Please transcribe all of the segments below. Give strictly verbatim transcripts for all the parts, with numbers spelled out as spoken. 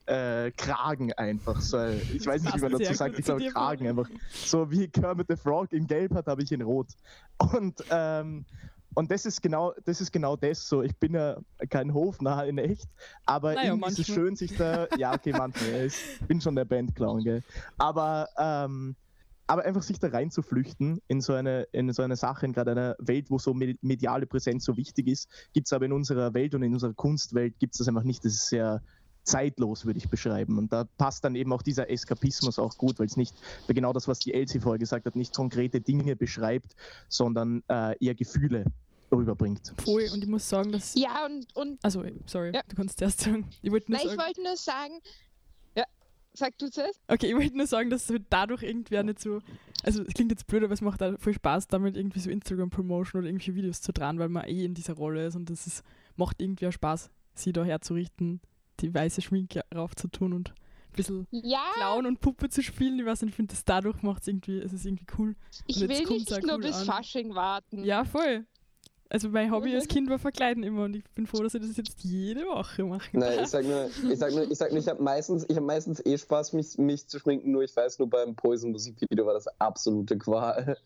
äh, Kragen einfach. So, ich weiß nicht, wie man dazu sagt, ich glaube Kragen einfach. So wie Kermit the Frog in Gelb hat, habe ich in Rot. Und ähm, Und das ist genau, das ist genau das so. Ich bin ja kein Hofnarr in echt, aber naja, irgendwie ist es schön, sich da, ja okay, manchmal, ich bin schon der Bandclown, gell. Aber, ähm, aber einfach sich da rein zu flüchten in so eine, in so eine Sache, in gerade einer Welt, wo so mediale Präsenz so wichtig ist, gibt es aber in unserer Welt und in unserer Kunstwelt gibt es das einfach nicht. Das ist sehr zeitlos, würde ich beschreiben. Und da passt dann eben auch dieser Eskapismus auch gut, weil es nicht, genau das, was die Elsie vorher gesagt hat, nicht konkrete Dinge beschreibt, sondern äh, eher Gefühle rüberbringt. Voll, und ich muss sagen, dass... Ja, und... und also, sorry, ja. du kannst erst sagen. Ich wollte nur, Nein, sagen, ich wollte nur sagen... Ja, sag du zuerst. Okay, ich wollte nur sagen, dass halt dadurch irgendwie auch nicht so... Also, es klingt jetzt blöd, aber es macht auch voll Spaß, damit irgendwie so Instagram-Promotion oder irgendwelche Videos zu dran, weil man eh in dieser Rolle ist und das ist, macht irgendwie auch Spaß, sie da herzurichten, die weiße Schminke raufzutun und ein bisschen ja. Clown und Puppe zu spielen. Ich weiß nicht, ich finde, das dadurch macht es irgendwie, es ist irgendwie cool. Ich will nicht nur cool bis an. Fasching warten. Ja, voll. Also mein Hobby als Kind war Verkleiden immer und ich bin froh, dass ich das jetzt jede Woche mache. Nein, ich sag nur, ich sag nur, ich sag nur, ich habe meistens, ich habe meistens eh Spaß, mich, mich zu schminken, nur ich weiß, nur beim Poison Musikvideo war das absolute Qual.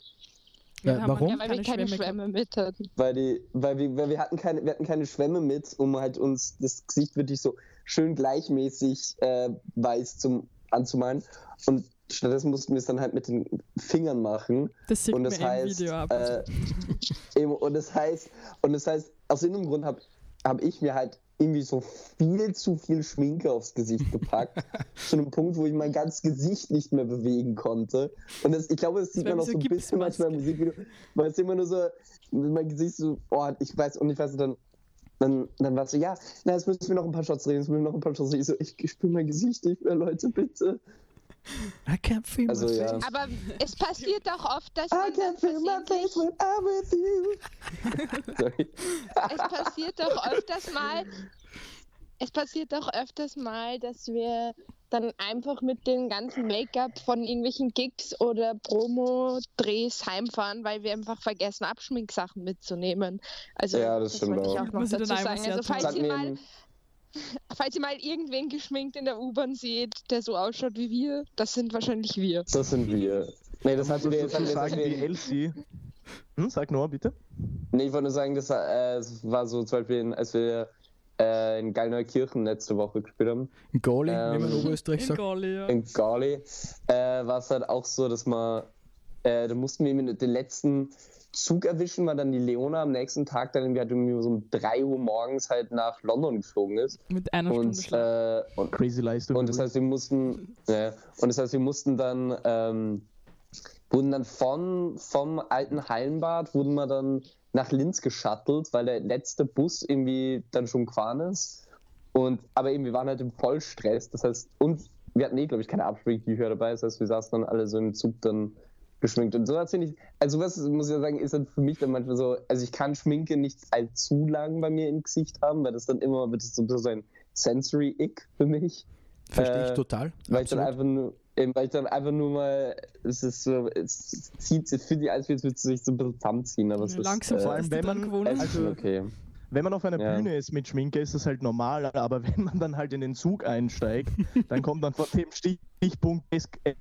Ja, warum? Ja, weil wir keine Schwämme, Schwämme mit hatten. Weil, die, weil, wir, weil wir, hatten keine, wir hatten keine Schwämme mit, um halt uns das Gesicht wirklich so schön gleichmäßig äh, weiß zum, anzumalen. Und stattdessen mussten wir es dann halt mit den Fingern machen. Das sieht und das mir heißt, im Video ab. Äh, eben, und das heißt, und das heißt, aus irgendeinem Grund habe hab ich mir halt irgendwie so viel zu viel Schminke aufs Gesicht gepackt, zu einem Punkt, wo ich mein ganzes Gesicht nicht mehr bewegen konnte. Und das, ich glaube, das sieht man auch so ein bisschen manchmal im Musikvideo, weil es immer nur so, mein Gesicht so, oh, ich weiß, und ich weiß, dann, dann, dann war es so, ja, na, jetzt müssen wir noch ein paar Shots drehen, jetzt müssen wir noch ein paar Shots drehen. Ich so, ich, ich spüre mein Gesicht nicht mehr, Leute, bitte. I can't feel my also, face. Ja. Aber es passiert auch oft, dass I man can't feel my face when I'm with you. Sorry. Es passiert doch öfters mal, es passiert doch öfters mal, dass wir dann einfach mit dem ganzen Make-up von irgendwelchen Gigs oder Promo-Drehs heimfahren, weil wir einfach vergessen, Abschminksachen mitzunehmen. Also Ja, das das stimmt wollte ich auch. auch noch Muss ich dazu dann sagen. einmal Also sehr falls tun. ihr mal Falls ihr mal irgendwen geschminkt in der U-Bahn seht, der so ausschaut wie wir, das sind wahrscheinlich wir. Das sind wir. Nee, das hat Also dir so viel sagen die Elsie. Hm, sag Noah, bitte. Nee, ich wollte nur sagen, das äh, es war so zum Beispiel, als wir äh, in Gallneukirchen letzte Woche gespielt haben. In Gali, Ähm, wie man in Oberösterreich In sagt. Gali, ja. In Gali äh, war es halt auch so, dass man, äh, da mussten wir eben den letzten Zug erwischen, weil dann die Leona am nächsten Tag dann irgendwie, halt irgendwie so um drei Uhr morgens halt nach London geflogen ist. Mit einer Stunde Und, Schlaf. äh, und, Crazy Leistung. und das heißt, wir mussten, ja, und das heißt, wir mussten dann, ähm, wurden dann von, vom alten Hallenbad, wurden wir dann nach Linz geschuttelt, weil der letzte Bus irgendwie dann schon gefahren ist. Und, aber eben, wir waren halt im Vollstress, das heißt, und wir hatten eh, glaube ich, keine Abschminktücher dabei, das heißt, wir saßen dann alle so im Zug dann geschminkt. Und sowas finde ich, also was muss ich ja sagen, ist dann für mich dann manchmal so, also ich kann Schminke nicht allzu lang bei mir im Gesicht haben, weil das dann immer, wird es so ein Sensory-Ick für mich. Verstehe ich Äh, total. Weil ich dann Absolut. einfach nur, eben, weil ich dann einfach nur mal, es ist so, es zieht, es fühlt sich als würde es sich so ein bisschen zusammenziehen, aber es Ja, ist, langsam äh, vor allem, bist du wenn dran man- gewohnt. es ist also- okay. Wenn man auf einer Ja. Bühne ist mit Schminke, ist das halt normal, aber wenn man dann halt in den Zug einsteigt, dann kommt dann vor dem Stichpunkt es äh,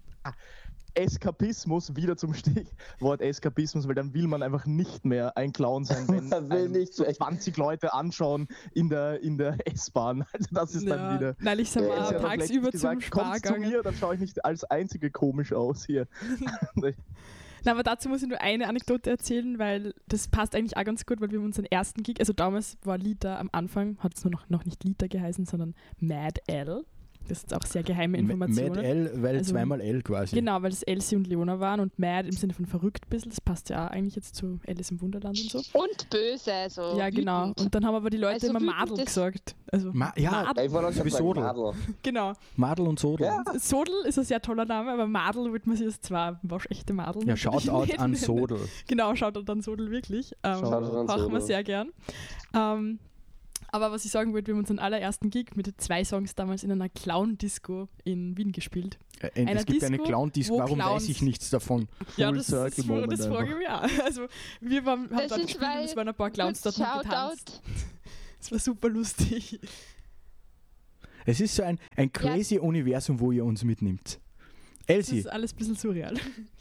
Eskapismus wieder zum Stichwort Eskapismus, weil dann will man einfach nicht mehr ein Clown sein, wenn Man will einem nicht so mehr. zwanzig Leute anschauen in der, in der S-Bahn. Also das ist dann wieder... Nein, ich sag Ja, mal, sie hat doch tagsüber letztens zum gesagt, kommst zu Spargang. mir, dann schaue ich nicht als Einzige komisch aus hier. Nein, aber dazu muss ich nur eine Anekdote erzählen, weil das passt eigentlich auch ganz gut, weil wir haben unseren ersten Gig, also damals war Lita am Anfang, hat es nur noch, noch nicht Lita geheißen, sondern Mad L. Das sind auch sehr geheime Informationen. Mad L, weil Also- zweimal L quasi. Genau, weil das Elsie und Leona waren und Mad im Sinne von verrückt ein bisschen, das passt ja auch eigentlich jetzt zu Alice im Wunderland und so. Und böse, so. Ja, genau. wütend. Und dann haben aber die Leute Also immer wütend Madel ist- gesagt. Also Ma- ja, Madel, Ich wollte auch schon Sowieso. sagen, Adler. genau. Madel und Sodel. Ja. Sodel ist ein sehr toller Name, aber Madel wird man sich jetzt zwar waschechte Madel. Ja, natürlich Shoutout nicht an nennen. Sodel. Genau, Shoutout an Sodel wirklich. Ähm, Shoutout an machen wir Sodel. sehr gern. Ähm, aber was ich sagen wollte, wir haben unseren allerersten Gig mit zwei Songs damals in einer Clown-Disco in Wien gespielt. Äh, Einer es gibt eine Disco, Clown-Disco, wo warum Clowns- weiß ich nichts davon? Ja, Full das, Circle das, Moment das frage ich mich auch. Also wir waren, haben Das dort ist, gespielt und weil- es waren ein paar Clowns dort und haben getanzt. Shoutout. Es war super lustig. Es ist so ein, ein crazy ja. Universum, wo ihr uns mitnimmt. Elsie. Das ist alles ein bisschen surreal.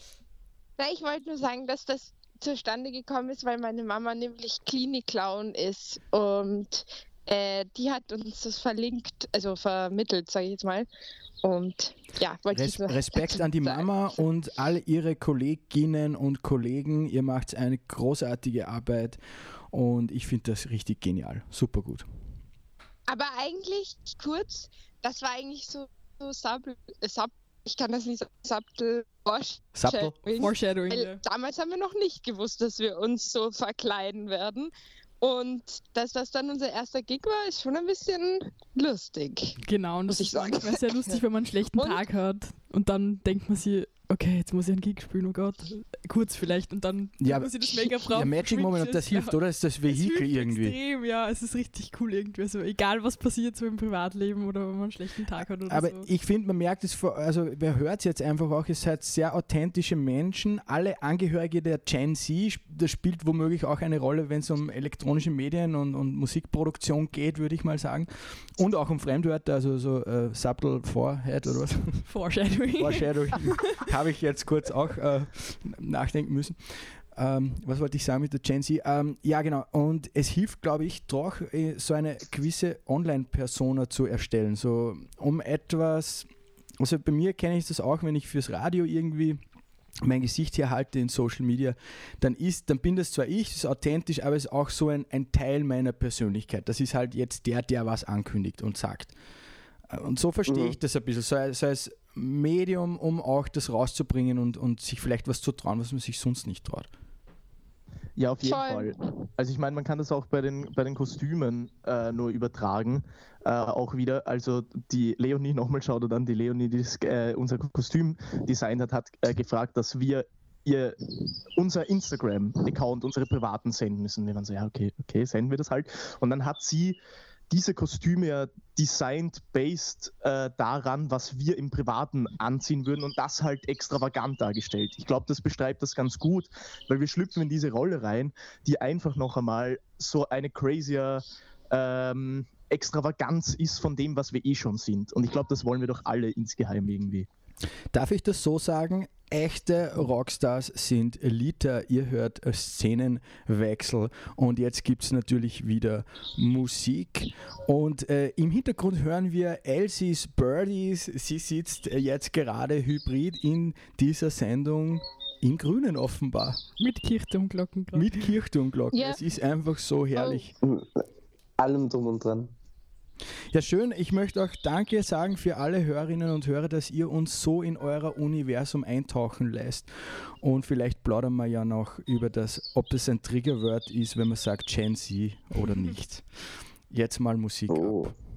Na, ich wollte nur sagen, dass das zustande gekommen ist, weil meine Mama nämlich Klinik-Clown ist und äh, die hat uns das verlinkt, also vermittelt, sage ich jetzt mal. Und ja, wollte Res- ich nur Respekt an die sagen. Mama und all ihre Kolleginnen und Kollegen. Ihr macht eine großartige Arbeit und ich finde das richtig genial. Super gut. Aber eigentlich kurz, das war eigentlich so, so sub, sub, ich kann das nicht sagen, subtle Subtle? Foreshadowing. Foreshadowing, Weil ja. damals haben wir noch nicht gewusst, dass wir uns so verkleiden werden. Und dass das dann unser erster Gig war, ist schon ein bisschen lustig. Genau, und Muss das ich ist sagen. manchmal sehr lustig, wenn man einen schlechten Und- Tag hat und dann denkt man sich, okay, jetzt muss ich einen Gig spielen, oh Gott. Kurz vielleicht und dann Ja, muss ich das Make-up drauf. Ja, Magic Moment, und das hilft, oder? Das ist das Es Vehikel hilft irgendwie. extrem, ja, es ist richtig cool irgendwie. Also egal was passiert so im Privatleben oder wenn man einen schlechten Tag hat oder Aber so. ich finde, man merkt es, vor- also wer hört es jetzt einfach auch, ihr seid sehr authentische Menschen, alle Angehörige der Gen Z, das spielt womöglich auch eine Rolle, wenn es um elektronische Medien und, und Musikproduktion geht, würde ich mal sagen. Und auch um Fremdwörter, also so äh, Subtle Forehead oder was? Foreshadowing. Foreshadowing habe ich jetzt kurz auch äh, nachdenken müssen. Ähm, was wollte ich sagen mit der Gen Z? Ähm, ja, genau. Und es hilft, glaube ich, doch, äh, so eine gewisse Online-Persona zu erstellen. So um etwas, also bei mir kenne ich das auch, wenn ich fürs Radio irgendwie mein Gesicht hier halte in Social Media, dann ist, dann bin das zwar ich, das ist authentisch, aber es ist auch so ein, ein Teil meiner Persönlichkeit. Das ist halt jetzt der, der was ankündigt und sagt. Und so verstehe Mhm. ich das ein bisschen, so als, so als Medium, um auch das rauszubringen und, und sich vielleicht was zu trauen, was man sich sonst nicht traut. Ja, auf jeden Voll. Fall. Also ich meine, man kann das auch bei den, bei den Kostümen äh, nur übertragen. Äh, auch wieder, also die Leonie, nochmal schaut dann die Leonie, die das, äh, unser Kostüm designt hat, hat äh, gefragt, dass wir ihr unser Instagram-Account, unsere privaten senden müssen. Wir waren so, ja, okay, okay, senden wir das halt. Und dann hat sie diese Kostüme ja designt based äh, daran, was wir im Privaten anziehen würden und das halt extravagant dargestellt. Ich glaube, das beschreibt das ganz gut, weil wir schlüpfen in diese Rolle rein, die einfach noch einmal so eine crazier ähm, Extravaganz ist von dem, was wir eh schon sind. Und ich glaube, das wollen wir doch alle insgeheim irgendwie. Darf ich das so sagen? Echte Rockstars sind Elite. Ihr hört Szenenwechsel und jetzt gibt es natürlich wieder Musik. Und äh, im Hintergrund hören wir Elsies Birdies. Sie sitzt äh, jetzt gerade hybrid in dieser Sendung in Grünen offenbar. Mit Kirchturmglocken. glaub ich. Mit Kirchturmglocken. Ja. Es ist einfach so herrlich. Allem drum und dran. Ja, schön. Ich möchte auch Danke sagen für alle Hörerinnen und Hörer, dass ihr uns so in euer Universum eintauchen lässt. Und vielleicht plaudern wir ja noch über das, ob das ein Triggerwort ist, wenn man sagt Gen Z oder nicht. Jetzt mal Musik Oh. ab.